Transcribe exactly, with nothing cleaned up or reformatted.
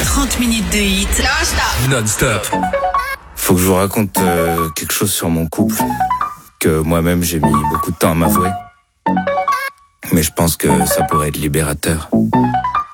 trente minutes de hit. Non-stop. Non-stop. Faut que je vous raconte euh, quelque chose sur mon couple que moi-même j'ai mis beaucoup de temps à m'avouer. Mais je pense que ça pourrait être libérateur.